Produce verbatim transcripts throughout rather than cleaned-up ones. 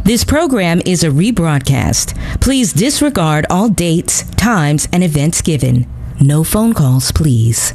This program is a rebroadcast. Please disregard all dates, times, and events given. No phone calls, please.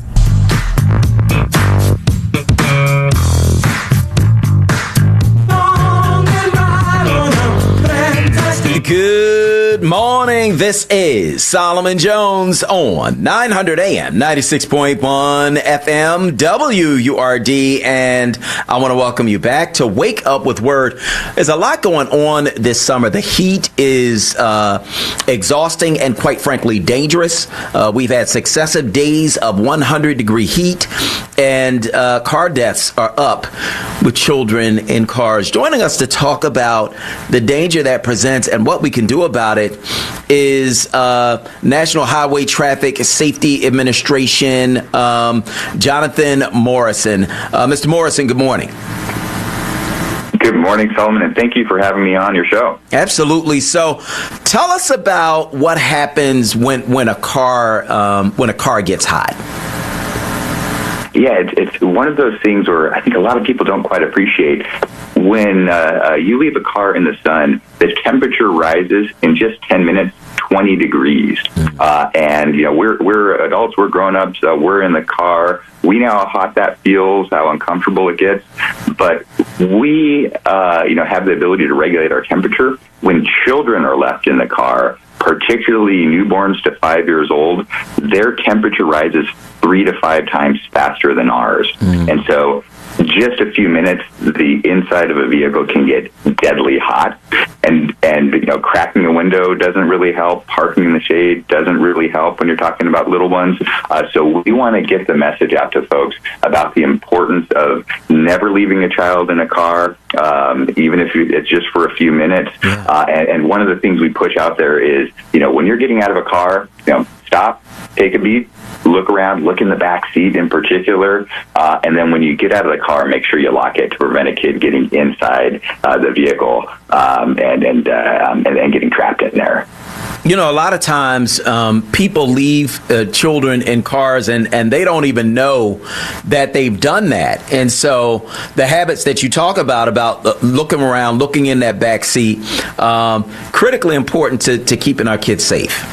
Good morning. This is Solomon Jones on nine hundred A M, ninety-six point one F M, W U R D. And I want to welcome you back to Wake Up with Word. There's a lot going on this summer. The heat is uh, exhausting and, quite frankly, dangerous. Uh, we've had successive days of one hundred degree heat, and uh, car deaths are up with children in cars. Joining us to talk about the danger that presents and what we can do about it is uh, National Highway Traffic Safety Administration, um, Jonathan Morrison. Uh, Mister Morrison, good morning. Good morning, Solomon, and thank you for having me on your show. Absolutely. So, tell us about what happens when when a car um, when a car gets hot. Yeah, it's, it's one of those things where I think a lot of people don't quite appreciate. When uh, uh, you leave a car in the sun, the temperature rises in just ten minutes, twenty degrees. Uh, and, you know, we're we're adults, we're grown-ups, uh, we're in the car. We know how hot that feels, how uncomfortable it gets. But we, uh, you know, have the ability to regulate our temperature. When children are left in the car, particularly newborns to five years old, their temperature rises three to five times faster than ours. Mm. And so just a few minutes, the inside of a vehicle can get deadly hot. And, and you know, cracking a window doesn't really help. Parking in the shade doesn't really help when you're talking about little ones. Uh, so we want to get the message out to folks about the importance of never leaving a child in a car, um, even if it's just for a few minutes. Yeah. Uh, and, and one of the things we push out there is, you know, when you're getting out of a car, you know, stop, take a beat, look around, look in the back seat in particular, uh, and then when you get out of the car, make sure you lock it to prevent a kid getting inside uh, the vehicle um, and and, uh, um, and and getting trapped in there. You know, a lot of times um, people leave uh, children in cars and, and they don't even know that they've done that. And so the habits that you talk about, about uh, looking around, looking in that back seat, um, critically important to, to keeping our kids safe.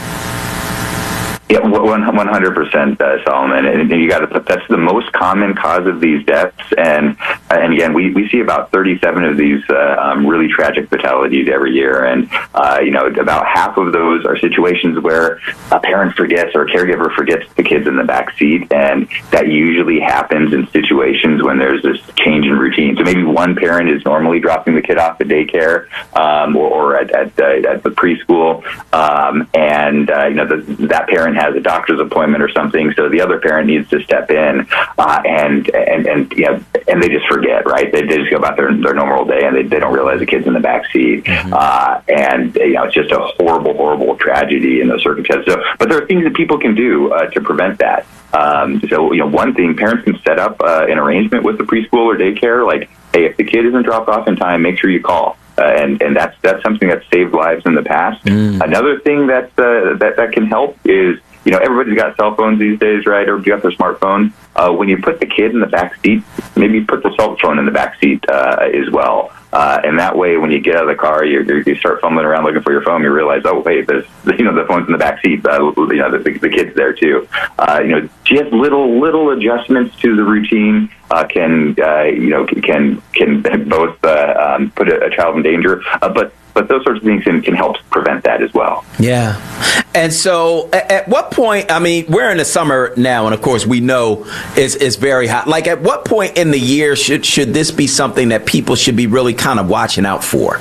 Yeah, one hundred percent, uh, Solomon. And you got to put that's the most common cause of these deaths. And and again, we, we see about thirty-seven of these uh, um, really tragic fatalities every year. And uh, you know, about half of those are situations where a parent forgets or a caregiver forgets the kids in the back seat, and that usually happens in situations when there's this change in routine. So maybe one parent is normally dropping the kid off at daycare um, or, or at at, uh, at the preschool, um, and uh, you know the, that parent has a doctor's appointment or something, so the other parent needs to step in, uh, and and and you know, and they just forget, right? They, they just go about their their normal day, and they, they don't realize the kid's in the back seat, mm-hmm. uh, and you know, it's just a horrible, horrible tragedy in those circumstances. So, but there are things that people can do uh, to prevent that. Um, so, you know, one thing, parents can set up uh, an arrangement with the preschool or daycare, like, hey, if the kid isn't dropped off in time, make sure you call. Uh, and, and that's that's something that's saved lives in the past. Mm. Another thing that, uh, that that can help is, you know, everybody's got cell phones these days, right? Everybody's got their smartphone. Uh, when you put the kid in the back seat, maybe put the cell phone in the back seat uh, as well. Uh, and that way, when you get out of the car, you you start fumbling around looking for your phone. You realize, oh wait, there's you know the phone's in the back seat. Uh, you know the, the kid's there too. Uh, you know, just little little adjustments to the routine uh, can uh, you know can can both uh, um, put a, a child in danger, uh, but. But those sorts of things can, can help prevent that as well. Yeah. And so at, at what point, I mean, we're in the summer now, and of course we know it's, it's very hot. Like, at what point in the year should should this be something that people should be really kind of watching out for?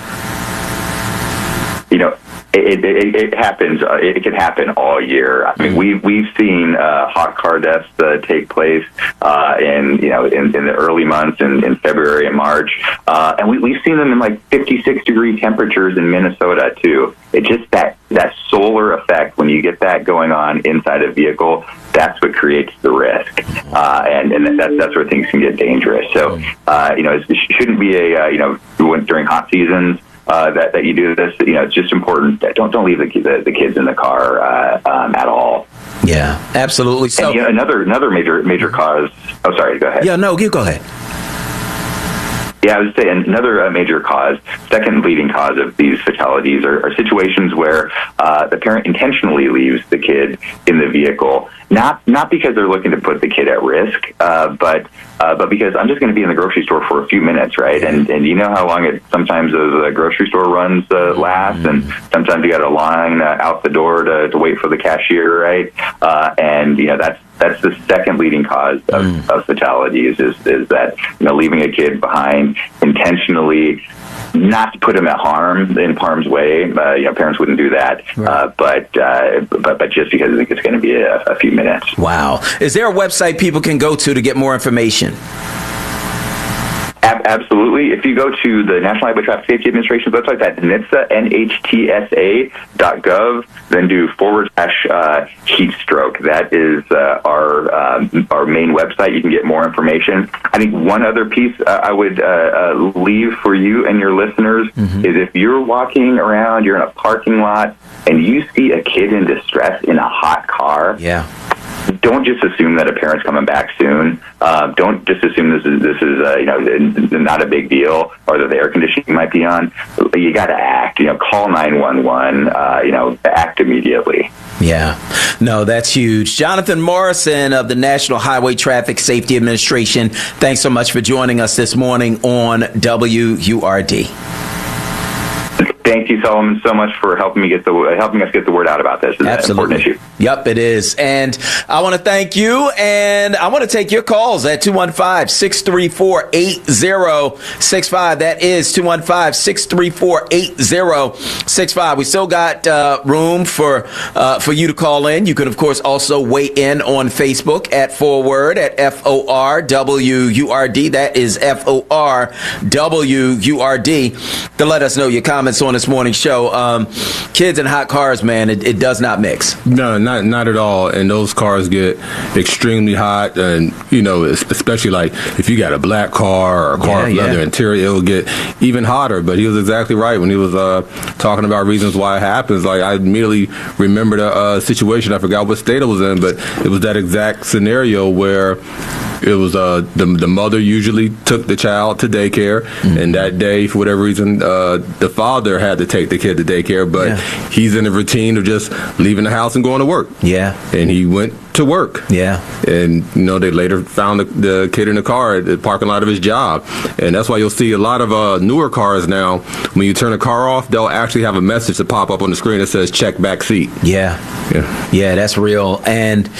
You know, It, it, it happens. Uh, it can happen all year. I mean, we've we've seen uh, hot car deaths uh, take place uh, in you know in, in the early months in, in February and March, uh, and we, we've seen them in like fifty-six degree temperatures in Minnesota too. It's just that that solar effect when you get that going on inside a vehicle. That's what creates the risk, uh, and and that's that's where things can get dangerous. So uh, you know, it shouldn't be a uh, you know during hot seasons. Uh, that, that you do this, you know, it's just important. Don't don't leave the the, the kids in the car uh, um, at all. Yeah, absolutely. So and, you know, another another major major cause. Oh, sorry. Go ahead. Yeah, no, you go ahead. Yeah, I would say another uh, major cause, second leading cause of these fatalities are, are situations where uh, the parent intentionally leaves the kid in the vehicle, not not because they're looking to put the kid at risk, uh, but uh, but because I'm just going to be in the grocery store for a few minutes, right? And and you know how long it sometimes those uh, grocery store runs uh, last, and sometimes you got a line uh, out the door to, to wait for the cashier, right? Uh, and you know that's. That's the second leading cause of, mm. of fatalities is, is that, you know, leaving a kid behind intentionally, not to put him at harm, in harm's way. Uh, you know, parents wouldn't do that, right. uh, but, uh, but but just because I think it's going to be a, a few minutes. Wow. Is there a website people can go to to get more information? Absolutely. If you go to the National Highway Traffic Safety Administration's website, that's N H T S A, N H T S A dot gov, then do forward slash uh, heat stroke. That is uh, our um, our main website. You can get more information. I think one other piece uh, I would uh, uh, leave for you and your listeners mm-hmm. is if you're walking around, you're in a parking lot, and you see a kid in distress in a hot car. Yeah. Don't just assume that a parent's coming back soon. Uh, don't just assume this is this is uh, you know not a big deal, or that the air conditioning might be on. You got to act. You know, call nine one one. Uh, you know, act immediately. Yeah, no, that's huge. Jonathan Morrison of the National Highway Traffic Safety Administration. Thanks so much for joining us this morning on W U R D. Thank you, Solomon, so much for helping me get the helping us get the word out about this. It's Absolutely. An important issue. Yep, it is. And I want to thank you, and I want to take your calls at two one five, six three four, eight zero six five. That is two one five, six three four, eight zero six five. We still got uh, room for uh, for you to call in. You can, of course, also weigh in on Facebook at Forward at F O R W U R D. That is F O R W U R D. To let us know your comments on this morning show. Um, kids in hot cars, man, it, it does not mix. No, not not at all. And those cars get extremely hot, and you know, especially like if you got a black car or a car yeah, with leather yeah. interior, it'll get even hotter. But he was exactly right when he was uh, talking about reasons why it happens. Like I immediately remembered a, a situation. I forgot what state it was in, but it was that exact scenario where it was uh, the the mother usually took the child to daycare, mm-hmm. and that day, for whatever reason, uh, the father had to take the kid to daycare. But yeah. he's in a routine of just leaving the house and going to work. Yeah, and he went to work. Yeah, and you know they later found the, the kid in the car at the parking lot of his job, and that's why you'll see a lot of uh, newer cars now. When you turn a car off, they'll actually have a message to pop up on the screen that says "check back seat." Yeah, yeah, yeah, that's real. And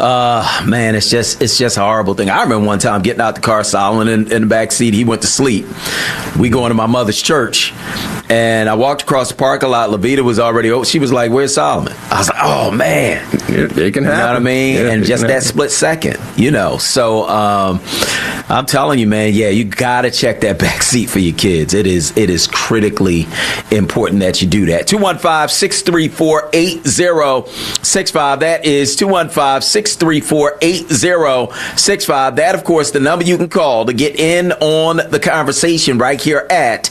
uh, man, it's just it's just a horrible thing. I remember one time getting out the car, Solomon in, in the back seat. He went to sleep. We going to my mother's church, and I walked across the parking lot. Levita was already. Oh, she was like, "Where's Solomon?" I was like, "Oh man, it, it can happen." You know what I mean? Yeah, and just that split second, you know. So um, I'm telling you, man. Yeah, you gotta check that back seat for your kids. It is it is critically important that you do that. two one five, six three four, eight zero six five. That is two one five, six three four, eight zero six five. That, of course, the number you can call to get in on the conversation right here at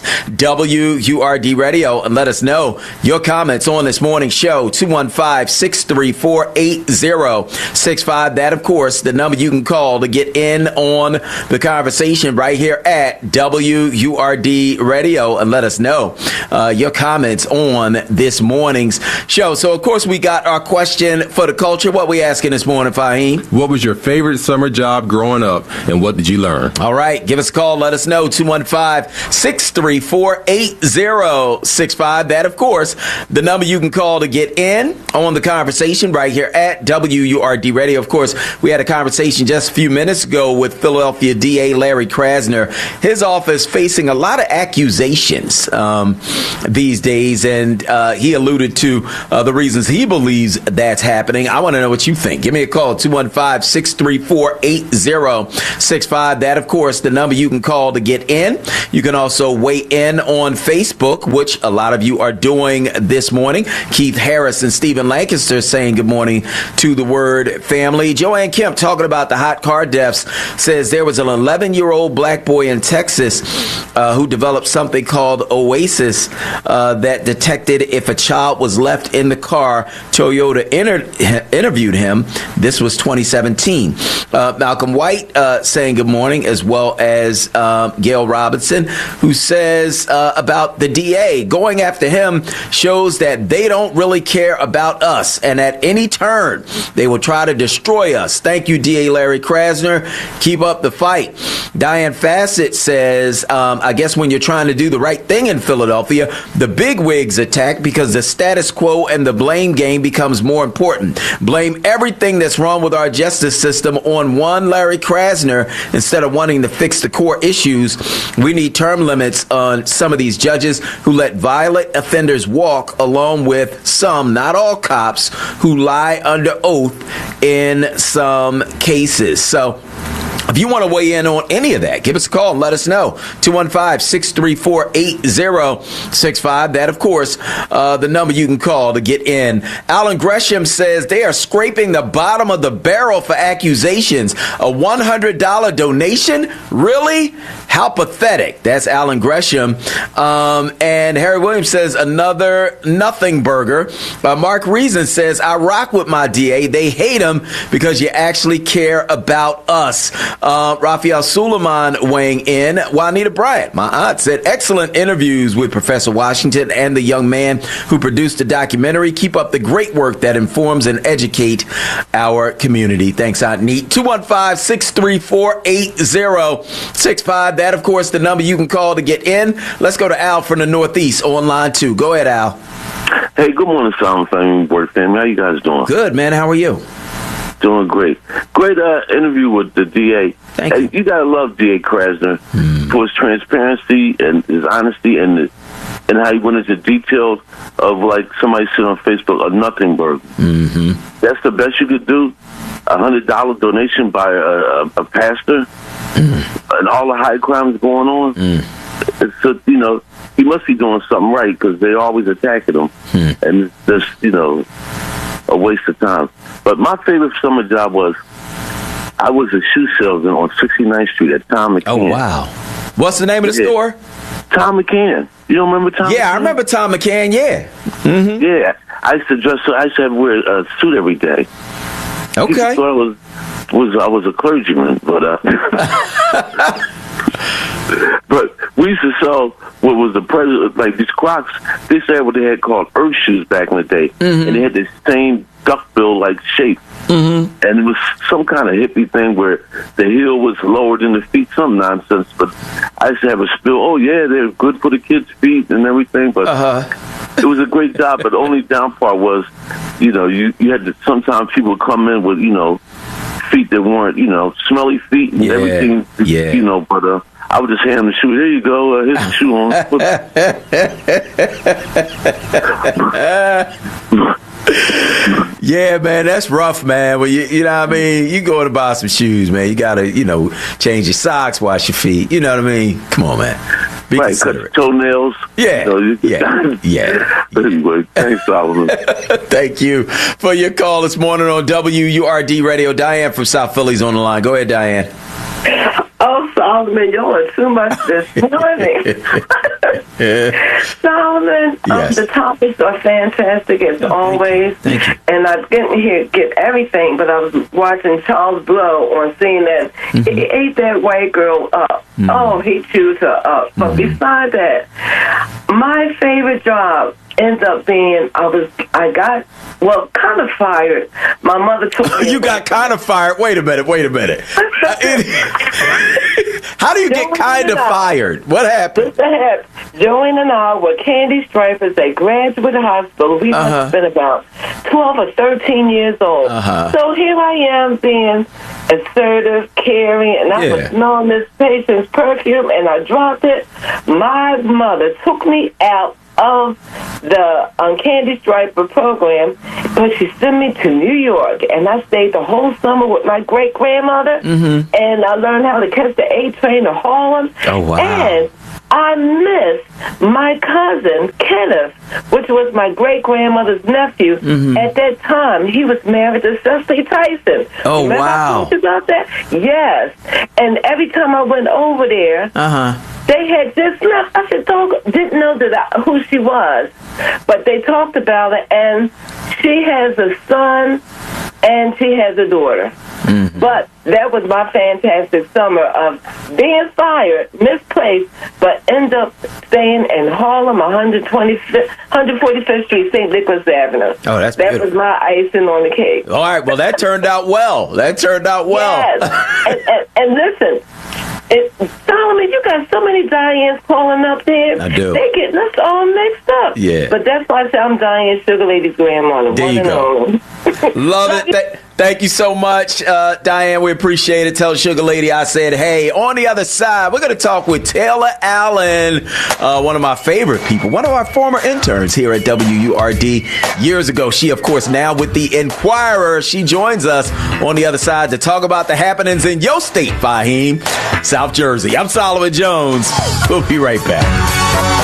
W U R D Radio, and let us know your comments on this morning's show. two one five, six three four, eight zero six five. That, of course, the number you can call to get in on the conversation right here at W U R D Radio, and let us know uh, your comments on this morning's show. So, of course, we got our question for the culture. What we asking this morning, Fahim? What was your favorite summer job growing up, and what did you learn? All right, give us a call. Let us know. two one five, six three four, eight zero six five. That, of course, the number you can call to get in on the conversation right here at W U R D Radio. Of course, we had a conversation just a few minutes ago with Philadelphia D A Larry Krasner. His office facing a lot of accusations um, these days, and uh, he alluded to uh, the reasons he believes that's happening. I want to know what you think. Give me a call, two one five, six three four, eight zero six five. That, of course, the number you can call to get in. You can also weigh in on Facebook, which a lot of you are doing this morning. Keith Harris and Stephen Lancaster saying good morning to the Word family. Joanne Kemp talking about the hot car deaths says there was a an eleven-year-old black boy in Texas uh, who developed something called Oasis uh, that detected if a child was left in the car. Toyota inter- interviewed him. This was twenty seventeen. Uh, Malcolm White uh, saying good morning, as well as uh, Gail Robinson, who says uh, about the D A going after him shows that they don't really care about us, and at any turn they will try to destroy us. Thank you, D A Larry Krasner. Keep up the fight. Diane Fassett says, um, I guess when you're trying to do the right thing in Philadelphia, the bigwigs attack because the status quo and the blame game becomes more important. Blame everything that's wrong with our justice system on one Larry Krasner instead of wanting to fix the core issues. We need term limits on some of these judges who let violent offenders walk, along with some, not all cops, who lie under oath in some cases. So if you want to weigh in on any of that, give us a call and let us know. two one five, six three four, eight zero six five. That, of course, uh, the number you can call to get in. Alan Gresham says they are scraping the bottom of the barrel for accusations. A one hundred dollars donation? Really? How pathetic. That's Alan Gresham. Um, and Harry Williams says another nothing burger. Uh, Mark Reason says, I rock with my D A. They hate him because you actually care about us. Uh, Raphael Suleiman weighing in. Juanita Bryant, my aunt, said excellent interviews with Professor Washington and the young man who produced the documentary. Keep up the great work that informs and educate our community. Thanks, Aunt Neat. two one five, six three four, eight zero six five. That, of course, the number you can call to get in. Let's go to Al from the Northeast on line two. Go ahead, Al. Hey, good morning, Sound Family, Word Family. How you guys doing? Good, man. How are you? Doing great. Great uh, interview with the D A. Thank you. Hey, you gotta love D A Krasner mm. for his transparency and his honesty and the, and how he went into details of, like, somebody said on Facebook, a nothing burger. Mm-hmm. That's the best you could do. A hundred dollar donation by a, a, a pastor, mm. and all the high crimes going on. Mm. So, you know, he must be doing something right because they always attacking him, mm. and it's just, you know, a waste of time. But my favorite summer job was, I was a shoe salesman on sixty-ninth Street at Tom McCann. Oh, wow. What's the name of the yeah. store? Tom McCann. You don't remember Tom Yeah, McCann? I remember Tom McCann, yeah. Mm-hmm. Yeah. I used to dress, I used to have to wear a suit every day. Okay. People thought I was, was, I was a clergyman, but, uh, but we used to sell what was the president, like these Crocs. They said what they had called Earth shoes back in the day, mm-hmm. and they had this same duckbill-like shape. Mm-hmm. And it was some kind of hippie thing where the heel was lower than the feet, some nonsense. But I used to have a spill. Oh yeah, they're good for the kids' feet and everything. But uh-huh. it was a great job. But the only down part was, you know, you you had to. Sometimes people would come in with, you know, feet that weren't, you know, smelly feet and yeah. everything. Yeah. You know, but uh. I would just hand him the shoe. There you go. Uh, here's the shoe on. Yeah, man, that's rough, man. Well, you, you know what I mean? You go to buy some shoes, man. You got to, you know, change your socks, wash your feet. You know what I mean? Come on, man. Be right, cut your toenails. Yeah, you know, you yeah, yeah. Anyway, thanks, Solomon. Thank you for your call this morning on W U R D Radio. Diane from South Philly's on the line. Go ahead, Diane. Oh, Solomon, y'all are too much this morning. Solomon, yes. um, the topics are fantastic as oh, always. Thank you. Thank you. And I didn't hear get everything, but I was watching Charles Blow on C N N. Mm-hmm. He ate that white girl up. Mm-hmm. Oh, he chewed her up. But mm-hmm. beside that, my favorite job ends up being I was I got well kind of fired. My mother took me. You got kind of fired. Wait a minute. Wait a minute. How do you get kind of fired? What happened? What happened? Joanne and I were candy stripers at Graduate Hospital. We uh-huh. must have been about twelve or thirteen years old. Uh-huh. So here I am being assertive, caring, and I yeah. was smelling this patient's perfume, and I dropped it. My mother took me out of the um, Candy Striper program, but she sent me to New York, and I stayed the whole summer with my great-grandmother, mm-hmm. and I learned how to catch the A train to Harlem. Oh, wow. And I missed my cousin, Kenneth, which was my great-grandmother's nephew. Mm-hmm. At that time, he was married to Cecily Tyson. Oh, Remember wow. I told you about that? Yes. And every time I went over there, uh-huh. they had just not, I said, dog, didn't know that I, who she was, but they talked about it, and she has a son, and she has a daughter. Mm-hmm. But that was my fantastic summer of being fired, misplaced, but end up staying in Harlem, one forty-fifth Street, Saint Nicholas Avenue. Oh, that's That beautiful. was my icing on the cake. All right, well, that turned out well. That turned out well. Yes. and, and, and listen, it, Solomon, you got so many Dianes calling up there. I do. They getting us all mixed up. Yeah. But that's why I say I'm Diane Sugar Lady's grandmother. There you go. Love it. Th- thank you so much, uh, Diane. We appreciate it. Tell Sugar Lady I said, hey. On the other side, we're going to talk with Taylor Allen, uh, one of my favorite people, one of our former interns here at W U R D years ago. She, of course, now with the Inquirer. She joins us on the other side to talk about the happenings in your state, Fahim, South Jersey. I'm Solomon Jones. We'll be right back.